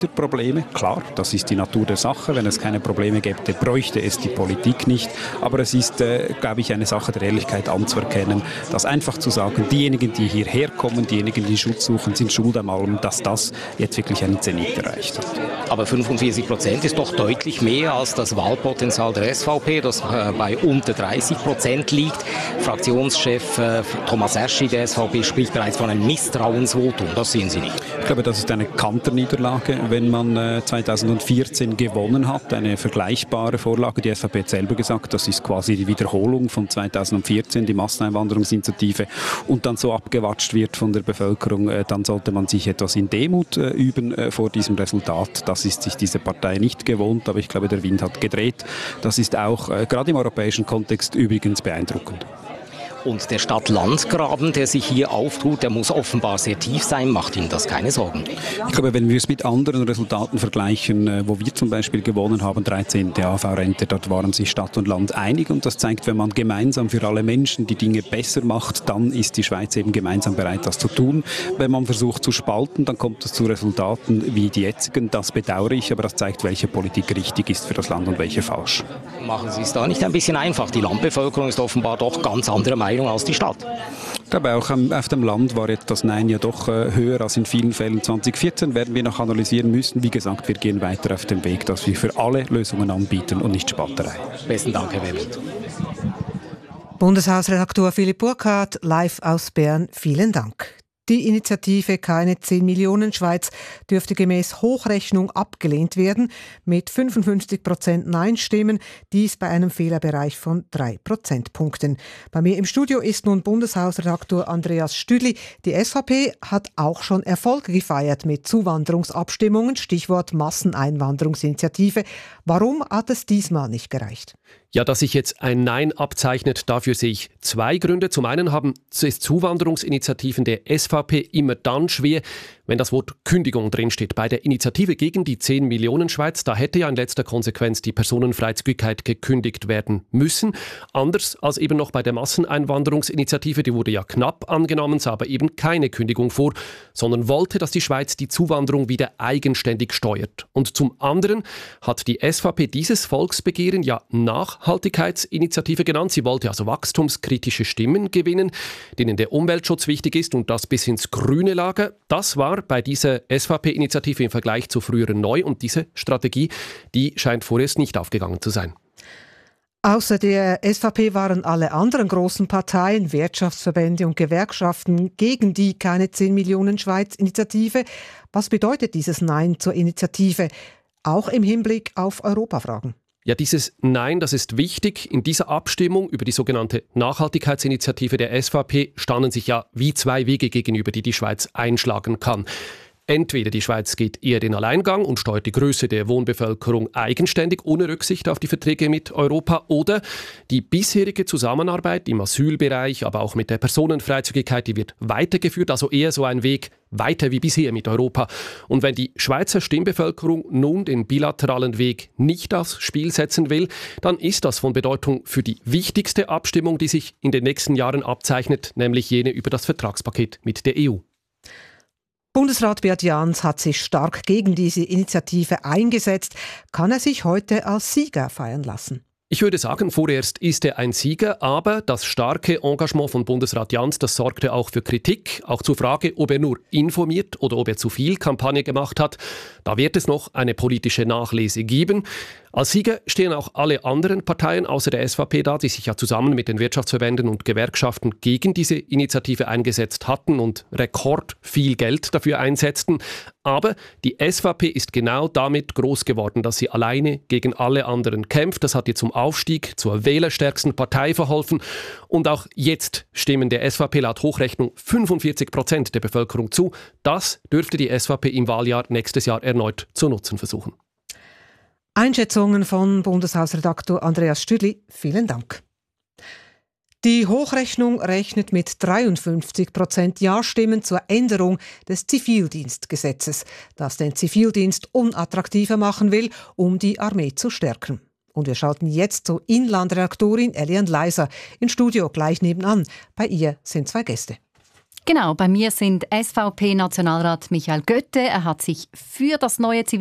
Probleme. Klar, das ist die Natur der Sache. Wenn es keine Probleme gäbe, bräuchte es die Politik nicht. Aber es ist, glaube ich, eine Sache der Ehrlichkeit anzuerkennen, dass einfach zu sagen, diejenigen, die hierher kommen, diejenigen, die Schutz suchen, sind schuld am allem, dass das jetzt wirklich einen Zenit erreicht hat. Aber 45% ist doch deutlich mehr als das Wahlpotenzial der SVP, das bei unter 30% liegt. Fraktionschef Thomas Eschi der SVP spricht bereits von einem Misstrauensvotum. Das sehen Sie nicht. Ich glaube, das ist eine Kanterniederlage, wenn man 2014 gewonnen hat, eine vergleichbare Vorlage. Die SVP hat selber gesagt, das ist quasi die Wiederholung von 2014, die Masseneinwanderungsinitiative, und dann so abgewatscht wird von der Bevölkerung, dann sollte man sich etwas in Demut üben vor diesem Resultat. Das ist sich diese Partei nicht gewohnt, aber ich glaube, der Wind hat gedreht. Das ist auch gerade im europäischen Kontext übrigens beeindruckend. Und der Stadt-Land-Graben, der sich hier auftut, der muss offenbar sehr tief sein. Macht Ihnen das keine Sorgen? Ich glaube, wenn wir es mit anderen Resultaten vergleichen, wo wir zum Beispiel gewonnen haben, 13. AV-Rente, dort waren sich Stadt und Land einig. Und das zeigt, wenn man gemeinsam für alle Menschen die Dinge besser macht, dann ist die Schweiz eben gemeinsam bereit, das zu tun. Wenn man versucht zu spalten, dann kommt es zu Resultaten wie die jetzigen. Das bedauere ich, aber das zeigt, welche Politik richtig ist für das Land und welche falsch. Machen Sie es da nicht ein bisschen einfach? Die Landbevölkerung ist offenbar doch ganz anderer Meinung als die Stadt. Ich glaube, auch auf dem Land war jetzt das Nein ja doch höher als in vielen Fällen 2014. Werden wir noch analysieren müssen. Wie gesagt, wir gehen weiter auf dem Weg, dass wir für alle Lösungen anbieten und nicht Spalterei. Besten Dank, Herr Webelt. Bundeshausredaktor Philipp Burkhardt, live aus Bern. Vielen Dank. Die Initiative Keine 10 Millionen Schweiz dürfte gemäß Hochrechnung abgelehnt werden, mit 55% Nein-Stimmen, dies bei einem Fehlerbereich von 3 Prozentpunkten. Bei mir im Studio ist nun Bundeshausredaktor Andreas Stüdli. Die SVP hat auch schon Erfolge gefeiert mit Zuwanderungsabstimmungen, Stichwort Masseneinwanderungsinitiative. Warum hat es diesmal nicht gereicht? Ja, dass sich jetzt ein Nein abzeichnet, dafür sehe ich zwei Gründe. Zum einen haben es Zuwanderungsinitiativen der SVP immer dann schwer, wenn das Wort Kündigung drinsteht. Bei der Initiative gegen die 10 Millionen Schweiz, da hätte ja in letzter Konsequenz die Personenfreizügigkeit gekündigt werden müssen. Anders als eben noch bei der Masseneinwanderungsinitiative, die wurde ja knapp angenommen, sah aber eben keine Kündigung vor, sondern wollte, dass die Schweiz die Zuwanderung wieder eigenständig steuert. Und zum anderen hat die SVP dieses Volksbegehren ja Nachhaltigkeitsinitiative genannt. Sie wollte also wachstumskritische Stimmen gewinnen, denen der Umweltschutz wichtig ist, und das bis ins grüne Lager. Das war bei dieser SVP-Initiative im Vergleich zu früheren neu, und diese Strategie, die scheint vorerst nicht aufgegangen zu sein. Außer der SVP waren alle anderen großen Parteien, Wirtschaftsverbände und Gewerkschaften gegen die Keine 10 Millionen Schweiz-Initiative. Was bedeutet dieses Nein zur Initiative, auch im Hinblick auf Europafragen? Ja, dieses Nein, das ist wichtig. In dieser Abstimmung über die sogenannte Nachhaltigkeitsinitiative der SVP standen sich ja wie zwei Wege gegenüber, die die Schweiz einschlagen kann. Entweder die Schweiz geht eher den Alleingang und steuert die Größe der Wohnbevölkerung eigenständig, ohne Rücksicht auf die Verträge mit Europa, oder die bisherige Zusammenarbeit im Asylbereich, aber auch mit der Personenfreizügigkeit, die wird weitergeführt, also eher so ein Weg weiter wie bisher mit Europa. Und wenn die Schweizer Stimmbevölkerung nun den bilateralen Weg nicht aufs Spiel setzen will, dann ist das von Bedeutung für die wichtigste Abstimmung, die sich in den nächsten Jahren abzeichnet, nämlich jene über das Vertragspaket mit der EU. Bundesrat Beat Jans hat sich stark gegen diese Initiative eingesetzt. Kann er sich heute als Sieger feiern lassen? Ich würde sagen, vorerst ist er ein Sieger, aber das starke Engagement von Bundesrat Jans, das sorgte auch für Kritik, auch zur Frage, ob er nur informiert oder ob er zu viel Kampagne gemacht hat. Da wird es noch eine politische Nachlese geben. Als Sieger stehen auch alle anderen Parteien außer der SVP da, die sich ja zusammen mit den Wirtschaftsverbänden und Gewerkschaften gegen diese Initiative eingesetzt hatten und rekord viel Geld dafür einsetzten. Aber die SVP ist genau damit groß geworden, dass sie alleine gegen alle anderen kämpft. Das hat ihr zum Aufstieg zur wählerstärksten Partei verholfen. Und auch jetzt stimmen der SVP laut Hochrechnung 45% der Bevölkerung zu. Das dürfte die SVP im Wahljahr nächstes Jahr erneut zu nutzen versuchen. Einschätzungen von Bundeshausredaktor Andreas Stüdli. Vielen Dank. Die Hochrechnung rechnet mit 53% Ja-Stimmen zur Änderung des Zivildienstgesetzes, das den Zivildienst unattraktiver machen will, um die Armee zu stärken. Und wir schalten jetzt zu Inlandredaktorin Eliane Leiser ins Studio gleich nebenan. Bei ihr sind zwei Gäste. Genau, bei mir sind SVP-Nationalrat Michael Götte. Er hat sich für das neue